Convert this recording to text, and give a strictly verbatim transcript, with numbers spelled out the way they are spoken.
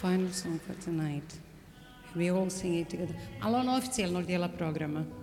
final song for tonight. We all sing it together. Ali ono oficijalnog dijela programa.